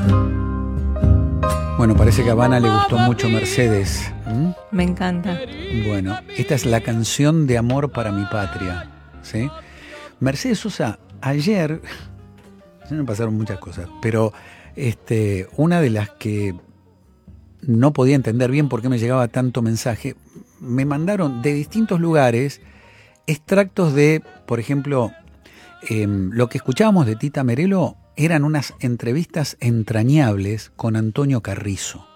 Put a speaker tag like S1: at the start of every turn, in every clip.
S1: Bueno, parece que a Habana le gustó mucho Mercedes.
S2: Me encanta.
S1: Bueno, esta es la canción de amor para mi patria, ¿sí? Mercedes Sosa, ayer, me pasaron muchas cosas, pero una de las que no podía entender bien por qué me llegaba tanto mensaje, me mandaron de distintos lugares extractos de, por ejemplo, lo que escuchábamos de Tita Merelo eran unas entrevistas entrañables con Antonio Carrizo,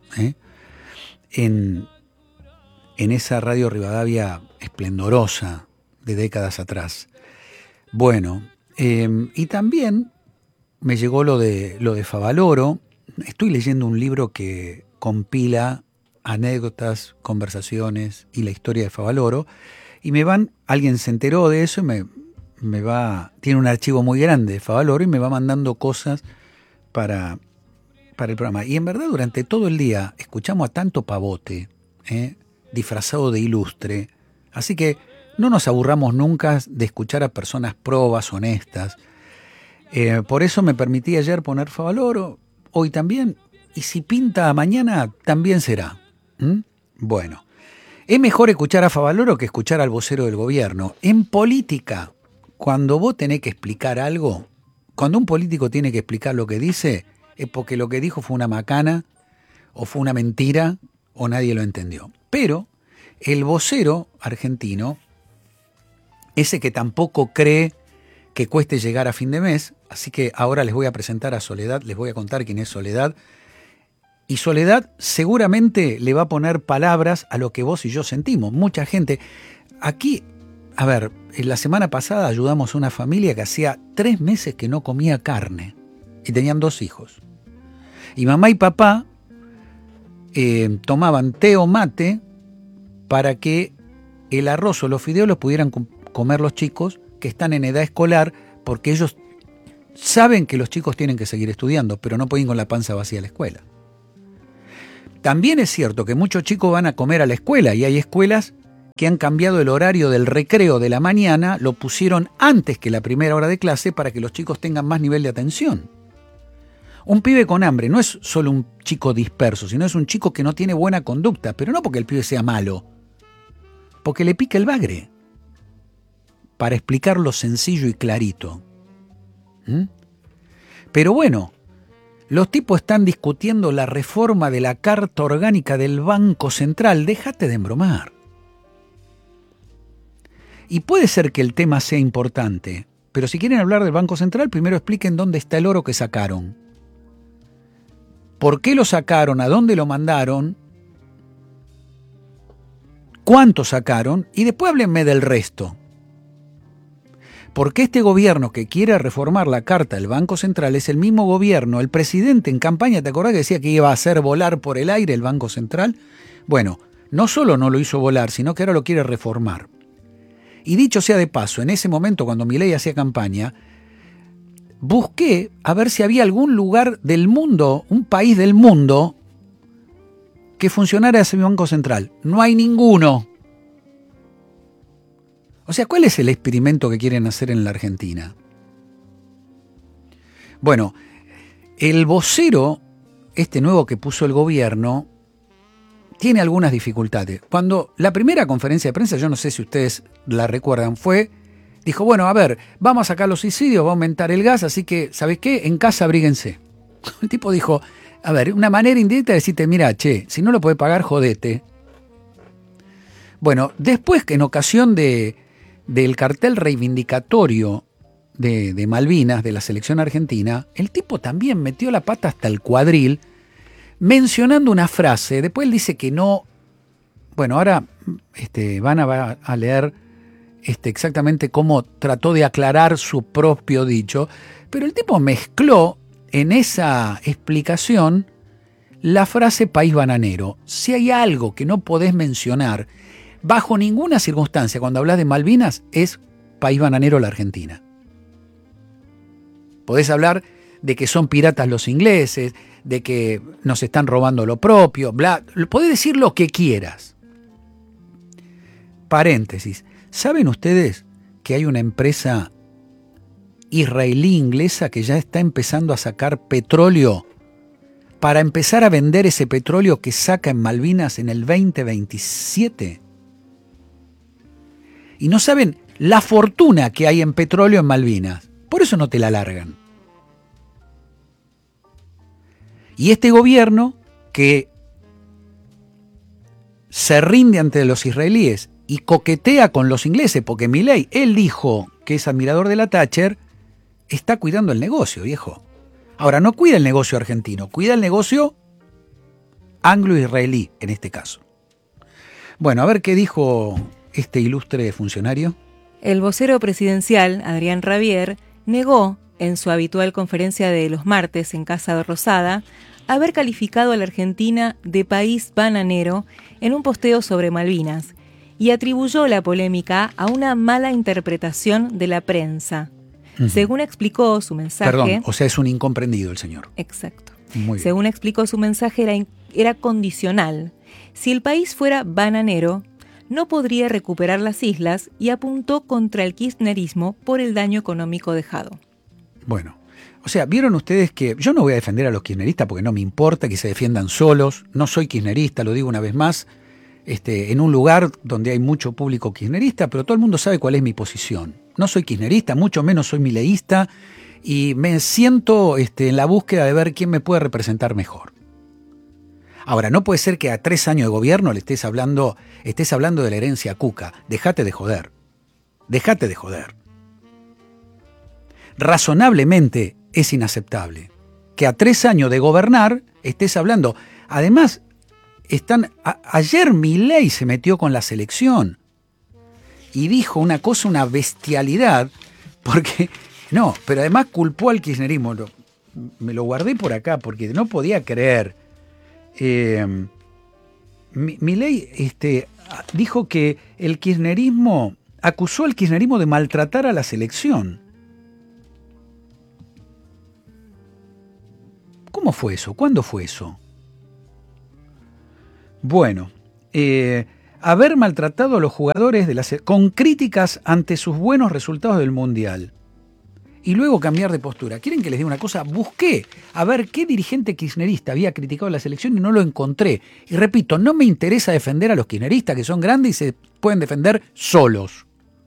S1: en esa Radio Rivadavia esplendorosa de décadas atrás. Bueno, y también me llegó lo de Favaloro. Estoy leyendo un libro que compila anécdotas, conversaciones y la historia de Favaloro, y alguien se enteró de eso y tiene un archivo muy grande de Favaloro y me va mandando cosas para el programa. Y en verdad durante todo el día escuchamos a tanto pavote, disfrazado de ilustre, así que no nos aburramos nunca de escuchar a personas probas, honestas. Por eso me permití ayer poner Favaloro, hoy también, y si pinta mañana también será. Bueno, es mejor escuchar a Favaloro que escuchar al vocero del gobierno. En política, cuando vos tenés que explicar algo, cuando un político tiene que explicar lo que dice, es porque lo que dijo fue una macana, o fue una mentira, o nadie lo entendió. Pero el vocero argentino, ese que tampoco cree que cueste llegar a fin de mes, así que ahora les voy a presentar a Soledad, les voy a contar quién es Soledad, y Soledad seguramente le va a poner palabras a lo que vos y yo sentimos. Mucha gente, aquí, a ver, la semana pasada ayudamos a una familia que hacía 3 meses que no comía carne, y tenían 2 hijos. Y mamá y papá tomaban té o mate para que el arroz o los fideos los pudieran comer los chicos que están en edad escolar, porque ellos saben que los chicos tienen que seguir estudiando, pero no pueden ir con la panza vacía a la escuela. También es cierto que muchos chicos van a comer a la escuela, y hay escuelas que han cambiado el horario del recreo de la mañana, lo pusieron antes que la primera hora de clase para que los chicos tengan más nivel de atención. Un pibe con hambre no es solo un chico disperso, sino es un chico que no tiene buena conducta, pero no porque el pibe sea malo, porque le pica el bagre. Para explicarlo sencillo y clarito. Pero bueno, los tipos están discutiendo la reforma de la Carta Orgánica del Banco Central. Déjate de embromar. Y puede ser que el tema sea importante, pero si quieren hablar del Banco Central, primero expliquen dónde está el oro que sacaron. ¿Por qué lo sacaron? ¿A dónde lo mandaron? ¿Cuánto sacaron? Y después háblenme del resto. Porque este gobierno que quiere reformar la Carta del Banco Central es el mismo gobierno, el presidente en campaña, ¿te acordás que decía que iba a hacer volar por el aire el Banco Central? Bueno, no solo no lo hizo volar, sino que ahora lo quiere reformar. Y dicho sea de paso, en ese momento cuando Milei hacía campaña, busqué a ver si había algún lugar del mundo, un país del mundo, que funcionara ese Banco Central. No hay ninguno. O sea, ¿cuál es el experimento que quieren hacer en la Argentina? Bueno, el vocero, este nuevo que puso el gobierno, tiene algunas dificultades. Cuando la primera conferencia de prensa, yo no sé si ustedes la recuerdan, dijo, bueno, a ver, vamos a sacar los suicidios, va a aumentar el gas, así que, ¿sabes qué? En casa abríguense. El tipo dijo, a ver, una manera indirecta de decirte, mira, che, si no lo puede pagar, jodete. Bueno, después que en ocasión del cartel reivindicatorio de Malvinas, de la selección argentina, el tipo también metió la pata hasta el cuadril, mencionando una frase. Después él dice que no. Bueno, ahora va a leer exactamente cómo trató de aclarar su propio dicho, pero el tipo mezcló en esa explicación la frase país bananero. Si hay algo que no podés mencionar bajo ninguna circunstancia cuando hablas de Malvinas, es país bananero la Argentina. Podés hablar de que son piratas los ingleses, de que nos están robando lo propio, bla, podés decir lo que quieras. Paréntesis, ¿saben ustedes que hay una empresa israelí inglesa que ya está empezando a sacar petróleo para empezar a vender ese petróleo que saca en Malvinas en el 2027. Y no saben la fortuna que hay en petróleo en Malvinas. Por eso no te la largan. Y este gobierno que se rinde ante los israelíes y coquetea con los ingleses, porque Milei, él dijo que es admirador de la Thatcher, está cuidando el negocio, viejo. Ahora, no cuida el negocio argentino, cuida el negocio anglo-israelí, en este caso. Bueno, a ver qué dijo este ilustre funcionario.
S2: El vocero presidencial, Adrián Rabier, negó, en su habitual conferencia de los martes en Casa Rosada, haber calificado a la Argentina de país bananero en un posteo sobre Malvinas y atribuyó la polémica a una mala interpretación de la prensa. Según explicó su mensaje...
S1: Perdón, o sea, es un incomprendido el señor.
S2: Exacto.
S1: Muy bien.
S2: Según explicó su mensaje, era condicional. Si el país fuera bananero, no podría recuperar las islas y apuntó contra el kirchnerismo por el daño económico dejado.
S1: Bueno, o sea, vieron ustedes que yo no voy a defender a los kirchneristas porque no me importa que se defiendan solos. No soy kirchnerista, lo digo una vez más, en un lugar donde hay mucho público kirchnerista, pero todo el mundo sabe cuál es mi posición. No soy kirchnerista, mucho menos soy mileísta y me siento en la búsqueda de ver quién me puede representar mejor. Ahora, no puede ser que a 3 años de gobierno le estés hablando de la herencia Cuca. Dejate de joder. Dejate de joder. Razonablemente es inaceptable que a 3 años de gobernar estés hablando. Además, ayer Milei se metió con la selección y dijo una cosa, una bestialidad, porque no, pero además culpó al kirchnerismo. Me lo guardé por acá porque no podía creer. Milei dijo que el kirchnerismo acusó al kirchnerismo de maltratar a la selección. ¿Cómo fue eso? ¿Cuándo fue eso? Bueno, haber maltratado a los jugadores con críticas ante sus buenos resultados del Mundial y luego cambiar de postura. ¿Quieren que les diga una cosa? Busqué a ver qué dirigente kirchnerista había criticado la selección y no lo encontré. Y repito, no me interesa defender a los kirchneristas, que son grandes y se pueden defender solos.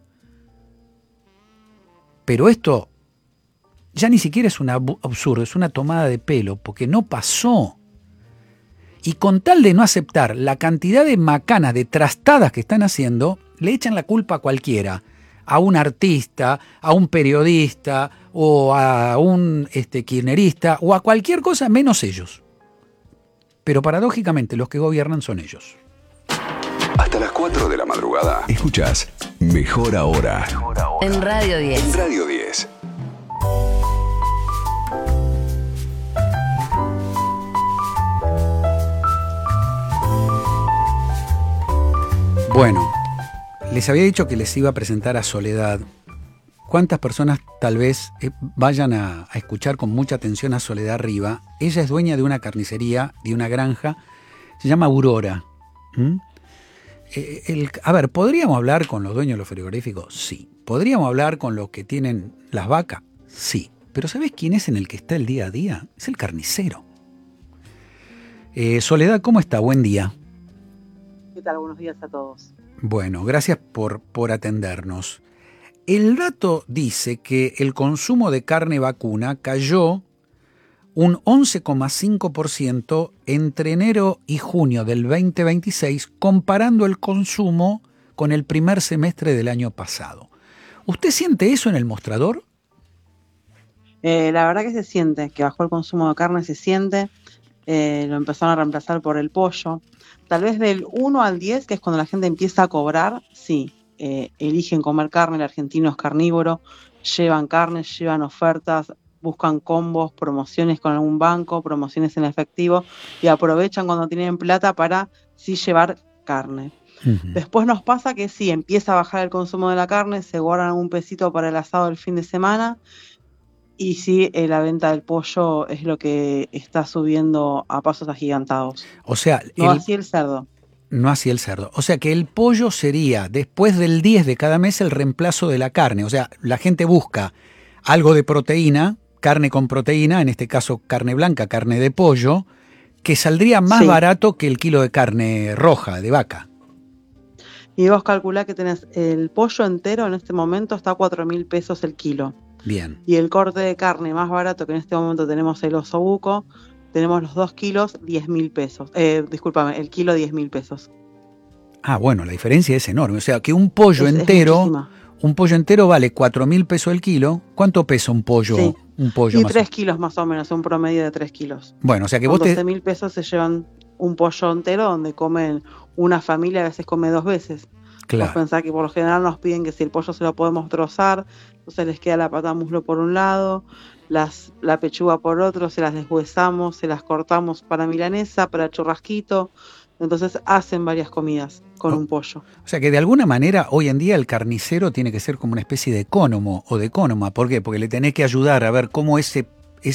S1: Pero esto ya ni siquiera es un absurdo, es una tomada de pelo, porque no pasó. Y con tal de no aceptar la cantidad de macanas, de trastadas que están haciendo, le echan la culpa a cualquiera. A un artista, a un periodista, o a un kirchnerista, o a cualquier cosa menos ellos. Pero paradójicamente los que gobiernan son ellos.
S3: Hasta las 4 de la madrugada. Escuchás Mejor Ahora.
S4: En Radio 10.
S3: En Radio 10.
S1: Bueno, les había dicho que les iba a presentar a Soledad. ¿Cuántas personas tal vez vayan a escuchar con mucha atención a Soledad Riva? Ella es dueña de una carnicería, de una granja, se llama Aurora. A ver, ¿podríamos hablar con los dueños de los frigoríficos? Sí. ¿Podríamos hablar con los que tienen las vacas? Sí. Pero ¿sabés quién es en el que está el día a día? Es el carnicero. Soledad, ¿cómo está? Buen día.
S5: ¿Qué tal? Buenos días a todos.
S1: Bueno, gracias por atendernos. El dato dice que el consumo de carne vacuna cayó un 11,5% entre enero y junio del 2026, comparando el consumo con el primer semestre del año pasado. ¿Usted siente eso en el mostrador?
S5: La verdad que se siente, que bajó el consumo de carne, se siente. Lo empezaron a reemplazar por el pollo. Tal vez del 1 al 10, que es cuando la gente empieza a cobrar, sí, eligen comer carne, el argentino es carnívoro, llevan carne, llevan ofertas, buscan combos, promociones con algún banco, promociones en efectivo y aprovechan cuando tienen plata para sí llevar carne. Uh-huh. Después nos pasa que sí, empieza a bajar el consumo de la carne, se guardan un pesito para el asado del fin de semana y sí, la venta del pollo es lo que está subiendo a pasos agigantados.
S1: O sea,
S5: no así el cerdo.
S1: No así el cerdo. O sea que el pollo sería, después del 10 de cada mes, el reemplazo de la carne. O sea, la gente busca algo de proteína, carne con proteína, en este caso carne blanca, carne de pollo, que saldría más
S5: Sí.
S1: barato que el kilo de carne roja, de vaca.
S5: Y vos calculá que tenés el pollo entero en este momento está a 4.000 pesos el kilo.
S1: Bien.
S5: Y el corte de carne más barato que en este momento tenemos el osobuco, tenemos los 2 kilos, 10.000 pesos. Discúlpame, el kilo 10.000 pesos.
S1: Ah, bueno, la diferencia es enorme. O sea, que un pollo
S5: Es
S1: entero,
S5: muchísima.
S1: un pollo entero vale 4.000 pesos el kilo. ¿Cuánto pesa un pollo?
S5: Sí.
S1: Un pollo
S5: Y
S1: más.
S5: 3 kilos más o menos, un promedio de 3 kilos.
S1: Bueno, o sea que
S5: Con
S1: vos te...
S5: 12.000 pesos se llevan un pollo entero donde comen una familia, a veces come 2 veces. Vos
S1: Claro.
S5: pensás que por lo general nos piden que si el pollo se lo podemos trozar, entonces les queda la pata muslo por un lado, la pechuga por otro, se las deshuesamos, se las cortamos para milanesa, para churrasquito, entonces hacen varias comidas con un pollo.
S1: O sea que de alguna manera hoy en día el carnicero tiene que ser como una especie de ecónomo o de ecónoma. ¿Por qué? Porque le tenés que ayudar a ver cómo esa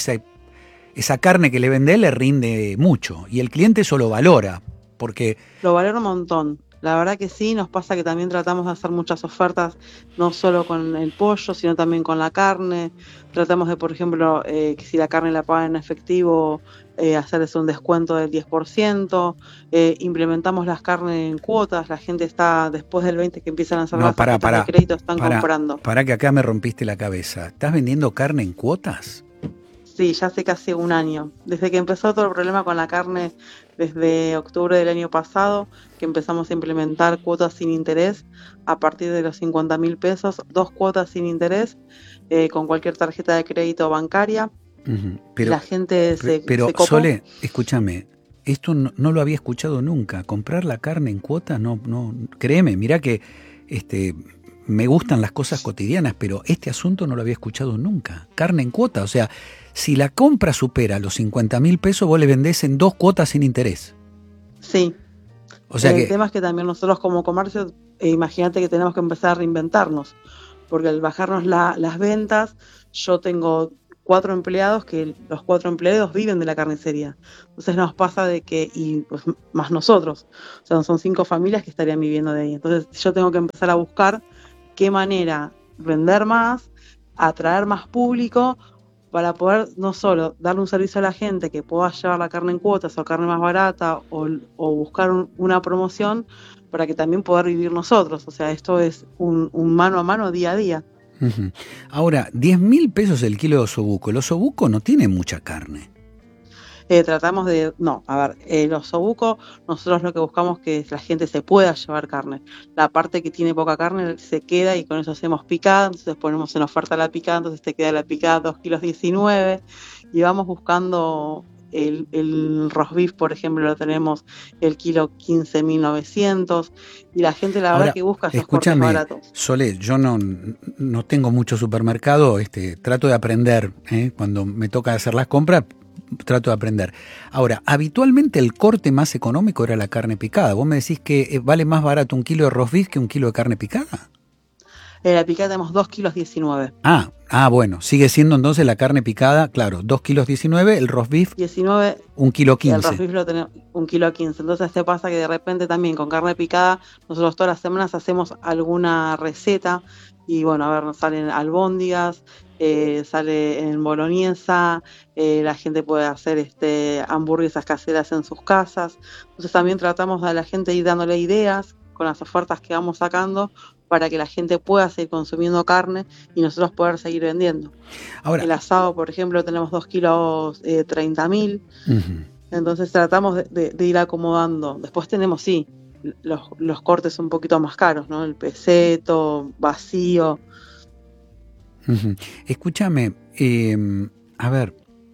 S1: carne que le vende le rinde mucho. Y el cliente eso lo valora. Porque,
S5: Lo valoro un montón. La verdad que sí, nos pasa que también tratamos de hacer muchas ofertas, no solo con el pollo, sino también con la carne. Tratamos de, por ejemplo, que si la carne la pagan en efectivo, hacerles un descuento del 10%. Implementamos las carnes en cuotas. La gente está, después del 20 que empiezan a hacer las tarjetas de crédito, están comprando.
S1: Para que acá me rompiste la cabeza. ¿Estás vendiendo carne en cuotas?
S5: Sí, ya hace casi un año. Desde que empezó todo el problema con la carne, desde octubre del año pasado, que empezamos a implementar cuotas sin interés a partir de los 50.000 pesos, 2 cuotas sin interés con cualquier tarjeta de crédito bancaria.
S1: Pero,
S5: la gente se copó.
S1: Sole, escúchame, esto no lo había escuchado nunca. Comprar la carne en cuotas, no, créeme, mirá que me gustan las cosas cotidianas, pero este asunto no lo había escuchado nunca. Carne en cuota, o sea, si la compra supera los 50.000 pesos, vos le vendés en 2 cuotas sin interés.
S5: Sí.
S1: O sea
S5: el tema es que también nosotros como comercio, imagínate que tenemos que empezar a reinventarnos, porque al bajarnos las ventas, yo tengo 4 empleados que los 4 empleados viven de la carnicería. Entonces nos pasa de que, y pues más nosotros, o sea, son 5 familias que estarían viviendo de ahí. Entonces yo tengo que empezar a buscar qué manera vender más, atraer más público, para poder no solo darle un servicio a la gente que pueda llevar la carne en cuotas o carne más barata o buscar una promoción para que también poder vivir nosotros. O sea, esto es un mano a mano día a día.
S1: Uh-huh. Ahora, 10.000 pesos el kilo de osobuco. El osobuco no tiene mucha carne.
S5: Tratamos de, el osobuco, nosotros lo que buscamos es que la gente se pueda llevar carne. La parte que tiene poca carne se queda y con eso hacemos picada, entonces ponemos en oferta la picada, entonces te queda la picada 2 kilos 19 y vamos buscando el roast beef, por ejemplo, lo tenemos el kilo 15.900 y la gente la verdad que busca esos cortes baratos.
S1: Sole, yo no tengo mucho supermercado, trato de aprender, cuando me toca hacer las compras, trato de aprender. Ahora, habitualmente el corte más económico era la carne picada. ¿Vos me decís que vale más barato un kilo de roast beef que un kilo de carne picada?
S5: La picada tenemos 2 kilos 19.
S1: Bueno, sigue siendo entonces la carne picada, claro, 2 kilos 19, el roast beef
S5: 19,
S1: 1 kilo 15.
S5: El roast beef lo tenemos 1 kilo 15. Entonces te pasa que de repente también con carne picada, nosotros todas las semanas hacemos alguna receta y bueno, a ver, nos salen albóndigas, sale en boloñesa, la gente puede hacer hamburguesas caseras en sus casas. Entonces también tratamos a la gente ir dándole ideas con las ofertas que vamos sacando para que la gente pueda seguir consumiendo carne y nosotros poder seguir vendiendo. Ahora, el asado, por ejemplo, tenemos 2 kilos 30.000. Uh-huh. Entonces tratamos de ir acomodando. Después tenemos, sí, los cortes un poquito más caros, ¿no? El peseto, vacío.
S1: Uh-huh. Escúchame, a ver.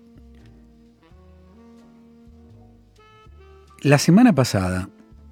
S1: La semana pasada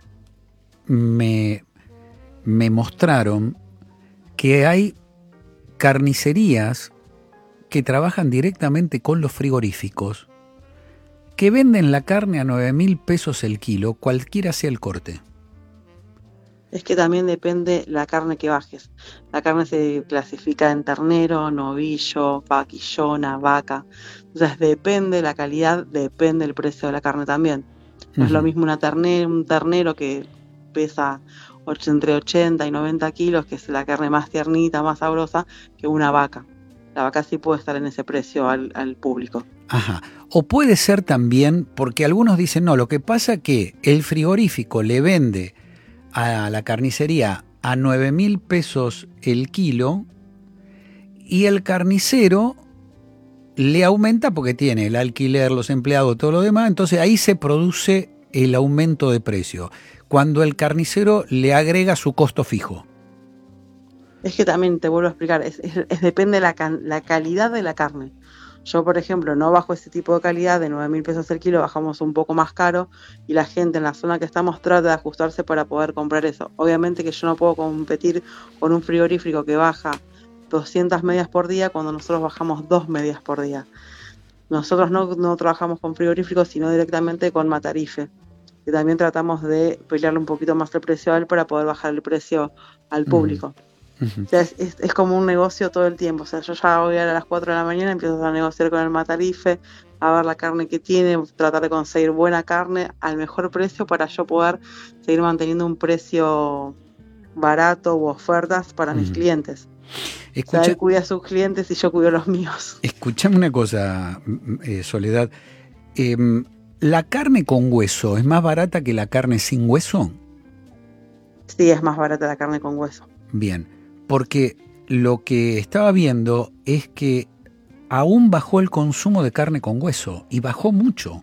S1: me mostraron que hay carnicerías que trabajan directamente con los frigoríficos que venden la carne a 9.000 pesos el kilo, cualquiera sea el corte.
S5: Es que también depende la carne que bajes. La carne se clasifica en ternero, novillo, vaquillona, vaca. Entonces depende la calidad, depende el precio de la carne también. No es lo mismo un ternero que pesa entre 80 y 90 kilos, que es la carne más tiernita, más sabrosa, que una vaca. la vaca sí puede estar en ese precio al público.
S1: Ajá. O puede ser también, porque algunos dicen, no, lo que pasa que el frigorífico le vende a la carnicería a 9.000 pesos el kilo y el carnicero le aumenta porque tiene el alquiler, los empleados, todo lo demás, entonces ahí se produce el aumento de precio, cuando el carnicero le agrega su costo fijo.
S5: Es que también te vuelvo a explicar, depende de la calidad de la carne. Yo, por ejemplo, no bajo ese tipo de calidad, de 9.000 pesos el kilo, bajamos un poco más caro y la gente en la zona que estamos trata de ajustarse para poder comprar eso. Obviamente que yo no puedo competir con un frigorífico que baja 200 medias por día cuando nosotros bajamos 2 medias por día. Nosotros no trabajamos con frigoríficos, sino directamente con Matarife, que también tratamos de pelearle un poquito más el precio a él para poder bajar el precio al público. O sea, es como un negocio todo el tiempo. O sea, yo ya voy a las 4 de la mañana, empiezo a negociar con el Matarife, a ver la carne que tiene, tratar de conseguir buena carne al mejor precio para yo poder seguir manteniendo un precio barato u ofertas para mis clientes. O sea, él cuida a sus clientes y yo cuido a los míos.
S1: Escuchame una cosa, Soledad. ¿La carne con hueso es más barata que la carne sin hueso?
S5: Sí, es más barata la carne con hueso.
S1: Bien, porque lo que estaba viendo es que aún bajó el consumo de carne con hueso, y bajó mucho.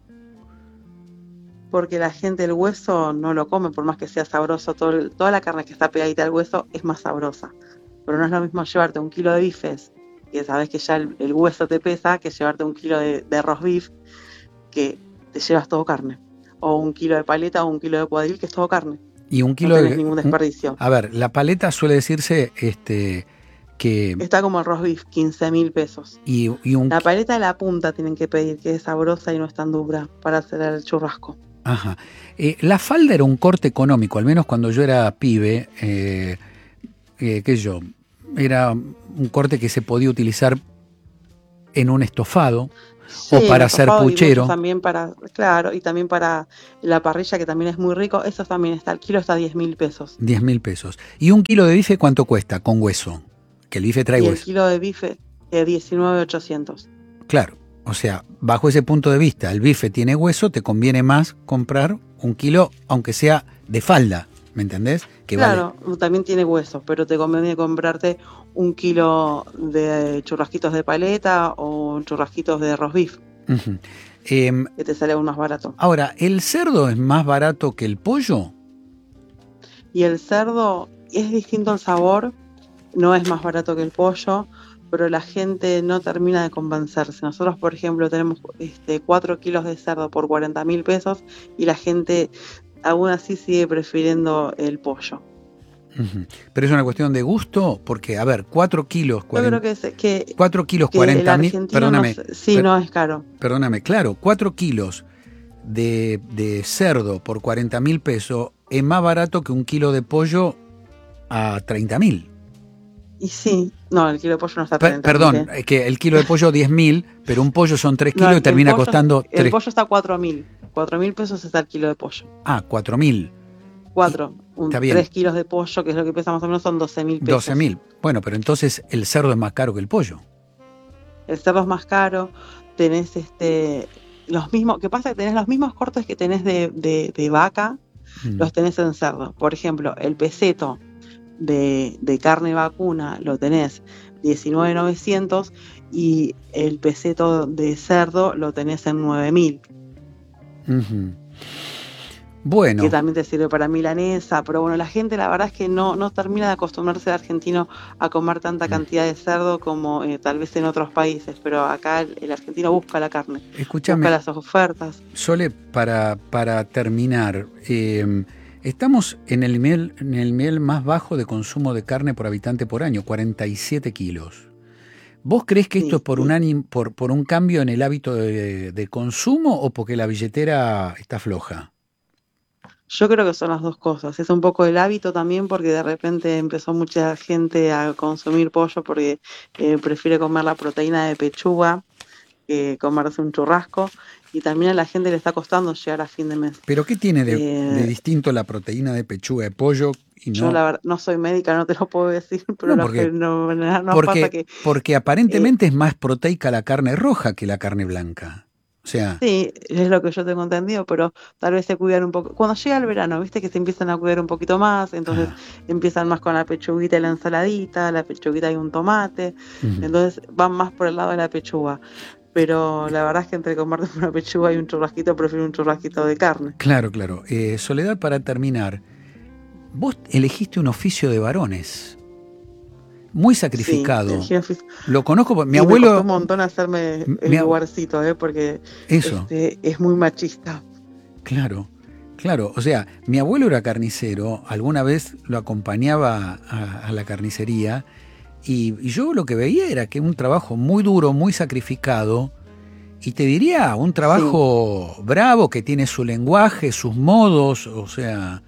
S5: Porque la gente el hueso no lo come, por más que sea sabroso. Toda la carne que está pegadita al hueso es más sabrosa. Pero no es lo mismo llevarte 1 kilo de bifes, que sabes que ya el hueso te pesa, que llevarte 1 kilo de roast beef, que te llevas todo carne. O 1 kilo de paleta o 1 kilo de cuadril, que es todo carne.
S1: Y 1 kilo
S5: no tenés ningún desperdicio.
S1: A ver, la paleta suele decirse que...
S5: Está como el roast beef, 15.000 pesos.
S1: Y
S5: la paleta de la punta tienen que pedir, que es sabrosa y no es tan dura para hacer el churrasco.
S1: Ajá. La falda era un corte económico, al menos cuando yo era pibe, era un corte que se podía utilizar en un estofado, sí, o para hacer puchero.
S5: También y también para la parrilla, que también es muy rico. Eso también está, el kilo está a 10.000 pesos.
S1: 10.000 pesos. ¿Y 1 kilo de bife cuánto cuesta con hueso? Que el bife trae hueso.
S5: El kilo de bife es 19.800.
S1: Claro, o sea, bajo ese punto de vista, el bife tiene hueso, te conviene más comprar 1 kilo, aunque sea de falda, ¿me entendés? Que
S5: claro, vale. También tiene hueso, pero te conviene comprarte 1 kilo de churrasquitos de paleta o churrasquitos de roast beef, que te sale aún más barato.
S1: Ahora, ¿el cerdo es más barato que el pollo?
S5: Y el cerdo es distinto el sabor, no es más barato que el pollo, pero la gente no termina de convencerse. Nosotros, por ejemplo, tenemos 4 kilos de cerdo por 40.000 pesos y la gente aún así sigue prefiriendo el pollo.
S1: Pero es una cuestión de gusto, porque, a ver, 4 kilos...
S5: Yo creo que
S1: 4 kilos 40.000... Perdóname.
S5: No es caro.
S1: Perdóname, claro, 4 kilos de cerdo por 40.000 pesos es más barato que 1 kilo de pollo a 30.000.
S5: Y sí, no, el kilo de pollo no está a 30.000.
S1: Perdón, es que el kilo de pollo 10.000, pero un pollo son 3 kilos y termina costando...
S5: El pollo está a 4.000. 4.000 pesos está el kilo de pollo.
S1: Ah, 4.000.
S5: 3 kilos de pollo, que es lo que pesa más o menos, son 12.000 pesos.
S1: 12.000. Bueno, pero entonces el cerdo es más caro que el pollo.
S5: El cerdo es más caro, tenés los mismos, que pasa que tenés los mismos cortes que tenés de vaca, los tenés en cerdo. Por ejemplo, el peseto de carne vacuna lo tenés 19.900 y el peseto de cerdo lo tenés en 9.000.
S1: Bueno.
S5: Que también te sirve para milanesa, pero bueno, la gente la verdad es que no termina de acostumbrarse al argentino a comer tanta cantidad de cerdo como tal vez en otros países, pero acá el argentino busca la carne,
S1: escúchame,
S5: busca las ofertas.
S1: Sole, para terminar, estamos en el nivel más bajo de consumo de carne por habitante por año, 47 kilos. ¿Vos crees que esto es por un cambio en el hábito de consumo o porque la billetera está floja?
S5: Yo creo que son las dos cosas. Es un poco el hábito también, porque de repente empezó mucha gente a consumir pollo porque prefiere comer la proteína de pechuga que comerse un churrasco, y también a la gente le está costando llegar a fin de mes.
S1: ¿Pero qué tiene de distinto la proteína de pechuga de pollo y no?
S5: Yo la verdad no soy médica, no te lo puedo decir, pero
S1: No, porque,
S5: pasa que...
S1: Porque aparentemente es más proteica la carne roja que la carne blanca. O sea,
S5: sí, es lo que yo tengo entendido, pero tal vez se cuidan un poco. Cuando llega el verano, viste que se empiezan a cuidar un poquito más, entonces empiezan más con la pechuguita y la ensaladita, la pechuguita y un tomate, entonces van más por el lado de la pechuga. Pero la verdad es que entre comerte una pechuga y un churrasquito, prefiero un churrasquito de carne.
S1: Claro. Soledad, para terminar, vos elegiste un oficio de varones. Muy sacrificado.
S5: Sí,
S1: lo conozco porque mi
S5: sí,
S1: abuelo...
S5: Me costó un montón hacerme el lugarcito, porque es muy machista.
S1: Claro. O sea, mi abuelo era carnicero, alguna vez lo acompañaba a la carnicería y yo lo que veía era que un trabajo muy duro, muy sacrificado, y te diría, un trabajo bravo que tiene su lenguaje, sus modos, o sea...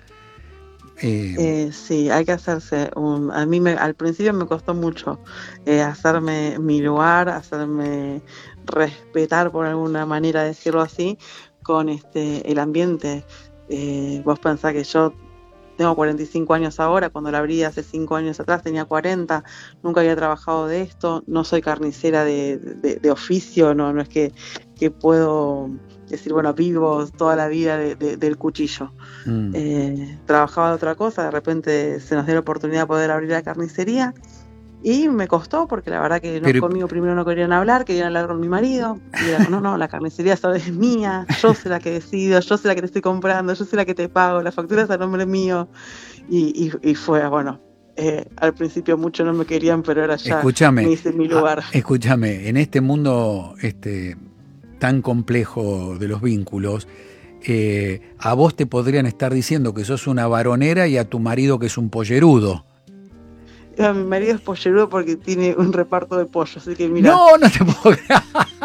S5: sí, hay que hacerse a mí al principio me costó mucho hacerme mi lugar, hacerme respetar, por alguna manera decirlo así, con el ambiente. Vos pensás que yo tengo 45 años ahora, cuando la abrí hace 5 años atrás tenía 40, nunca había trabajado de esto, no soy carnicera de oficio, no es que puedo decir, bueno, vivo toda la vida del cuchillo. Trabajaba de otra cosa, de repente se nos dio la oportunidad de poder abrir la carnicería y me costó porque la verdad que conmigo primero no querían hablar con mi marido, y era, no, la carnicería esta es mía, yo soy la que decido, yo soy la que te estoy comprando, yo soy la que te pago, la factura es a nombre mío, y fue, bueno, al principio mucho no me querían, pero ahora ya me hice mi lugar.
S1: Escúchame, en este mundo tan complejo de los vínculos, a vos te podrían estar diciendo que sos una varonera y a tu marido que es un pollerudo.
S5: Mi marido es pollerudo porque tiene un reparto de pollo, así que mira.
S1: No te puedo creer.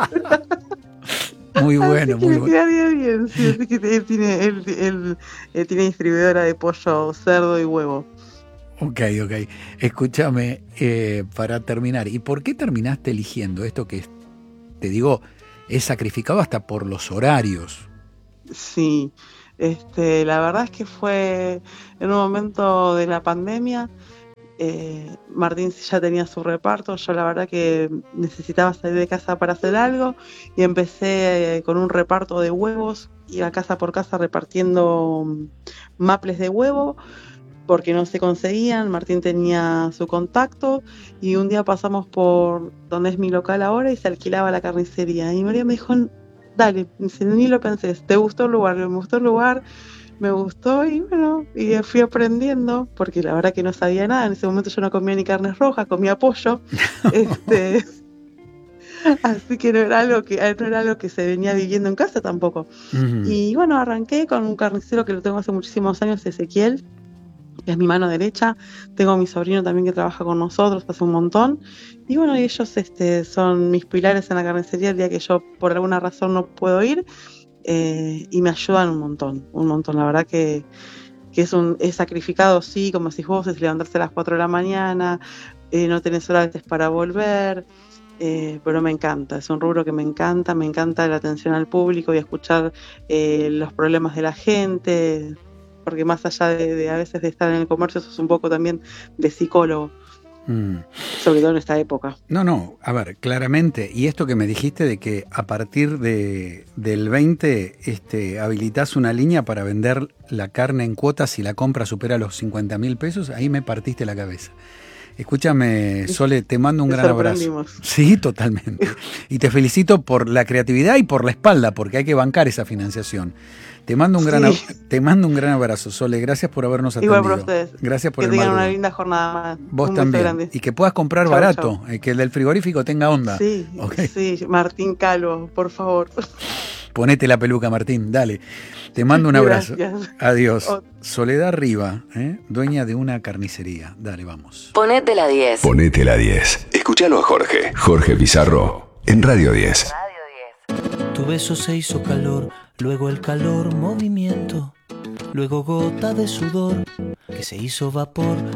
S1: Muy bueno, muy bueno.
S5: Bien, sí, así que él tiene distribuidora de pollo, cerdo y huevo.
S1: Ok. Escúchame, para terminar, ¿y por qué terminaste eligiendo esto que te digo, es sacrificado hasta por los horarios?
S5: Sí, la verdad es que fue en un momento de la pandemia. Martín ya tenía su reparto, yo la verdad que necesitaba salir de casa para hacer algo y empecé con un reparto de huevos, iba casa por casa repartiendo maples de huevo porque no se conseguían. Martín tenía su contacto y un día pasamos por donde es mi local ahora y se alquilaba la carnicería y María me dijo, dale, ni lo pensé, ¿te gustó el lugar? Me gustó el lugar, me gustó y bueno, y fui aprendiendo, porque la verdad que no sabía nada. En ese momento yo no comía ni carnes rojas, comía pollo. Así que no era algo que se venía viviendo en casa tampoco. Y bueno, arranqué con un carnicero que lo tengo hace muchísimos años, Ezequiel, que es mi mano derecha. Tengo a mi sobrino también que trabaja con nosotros hace un montón. Y bueno, ellos son mis pilares en la carnicería el día que yo por alguna razón no puedo ir. Y me ayudan un montón. La verdad que es sacrificado, sí, como decís vos, es levantarse a las 4 de la mañana, no tenés horas para volver, pero me encanta, es un rubro que me encanta la atención al público y escuchar los problemas de la gente, porque más allá de a veces de estar en el comercio, sos un poco también de psicólogo. Sobre todo en esta época.
S1: No, a ver, claramente, y esto que me dijiste de que a partir del 20 habilitás una línea para vender la carne en cuotas si la compra supera los 50.000 pesos, ahí me partiste la cabeza. Escúchame, Sole, te mando un gran abrazo. Sí, totalmente. Y te felicito por la creatividad y por la espalda, porque hay que bancar esa financiación. Te mando un gran abrazo, Sole. Gracias por habernos atendido.
S5: Igual para ustedes.
S1: Gracias por
S5: que tengan una linda jornada más.
S1: Vos un también. Grande. Y que puedas comprar barato, que el del frigorífico tenga onda.
S5: Sí, okay. Sí, Martín Calvo, por favor.
S1: Ponete la peluca, Martín, dale. Te mando un abrazo.
S5: Gracias.
S1: Adiós. Soledad Riva, dueña de una carnicería. Dale, vamos.
S3: Ponete la 10. Ponete la 10. Escúchalo a Jorge Pizarro, en Radio 10.
S4: Tu beso se hizo calor, luego el calor movimiento, luego gota de sudor que se hizo vapor.